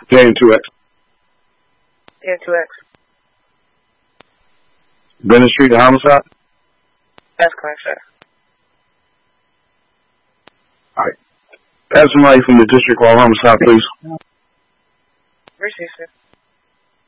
JN2X. JN2X. Bennett Street, the homicide? That's correct, sir. All right. Have somebody from the district call homicide, please. Received, sir.